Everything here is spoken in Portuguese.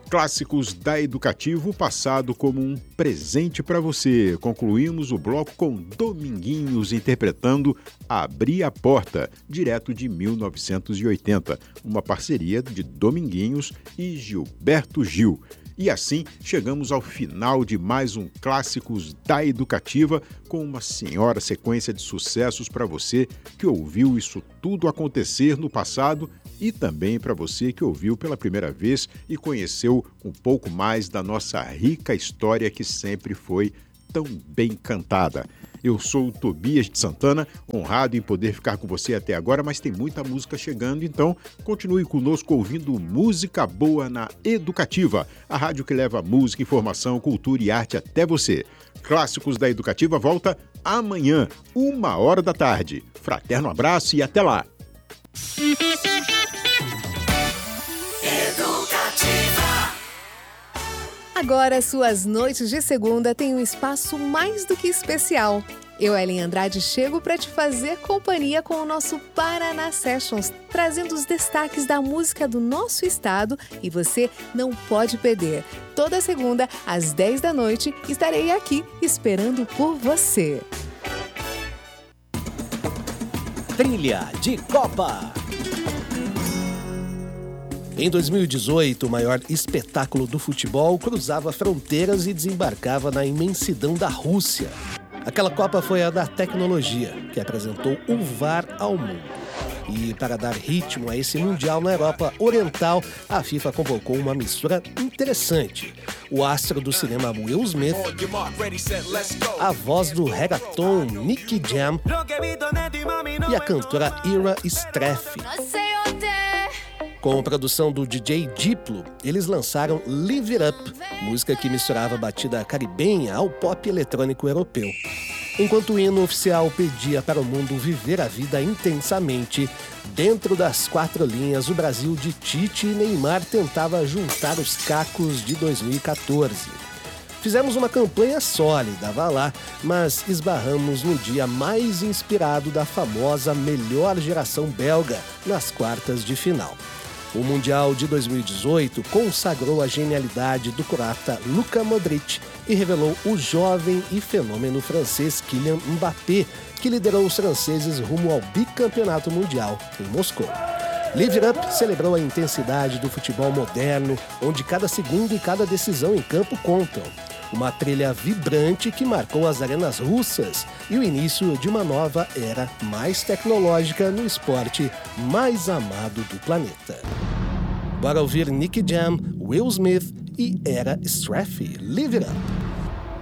Clássicos da Educativo, passado como um presente para você. Concluímos o bloco com Dominguinhos interpretando Abri a Porta, direto de 1980, uma parceria de Dominguinhos e Gilberto Gil. E assim chegamos ao final de mais um Clássicos da Educativa, com uma senhora sequência de sucessos para você que ouviu isso tudo acontecer no passado e também para você que ouviu pela primeira vez e conheceu um pouco mais da nossa rica história que sempre foi tão bem cantada. Eu sou o Tobias de Santana, honrado em poder ficar com você até agora, mas tem muita música chegando, então continue conosco ouvindo música boa na Educativa, a rádio que leva música, informação, cultura e arte até você. Clássicos da Educativa volta amanhã, 13h. Fraterno abraço e até lá! Agora, suas noites de segunda têm um espaço mais do que especial. Eu, Ellen Andrade, chego para te fazer companhia com o nosso Paraná Sessions, trazendo os destaques da música do nosso estado e você não pode perder. Toda segunda, às 10 da noite, estarei aqui esperando por você. Trilha de Copa. Em 2018, o maior espetáculo do futebol cruzava fronteiras e desembarcava na imensidão da Rússia. Aquela Copa foi a da tecnologia, que apresentou o VAR ao mundo. E para dar ritmo a esse Mundial na Europa Oriental, a FIFA convocou uma mistura interessante. O astro do cinema Will Smith, a voz do reggaeton Nicky Jam e a cantora Ira Straff. Com produção do DJ Diplo, eles lançaram Live It Up, música que misturava a batida caribenha ao pop eletrônico europeu. Enquanto o hino oficial pedia para o mundo viver a vida intensamente, dentro das 4 linhas, o Brasil de Tite e Neymar tentava juntar os cacos de 2014. Fizemos uma campanha sólida, vá lá, mas esbarramos no dia mais inspirado da famosa melhor geração belga nas quartas de final. O Mundial de 2018 consagrou a genialidade do croata Luka Modric e revelou o jovem e fenômeno francês Kylian Mbappé, que liderou os franceses rumo ao bicampeonato mundial em Moscou. Live It Up celebrou a intensidade do futebol moderno, onde cada segundo e cada decisão em campo contam. Uma trilha vibrante que marcou as arenas russas e o início de uma nova era mais tecnológica no esporte mais amado do planeta. Bora ouvir Nicky Jam, Will Smith e Ira Straff, Live It Up.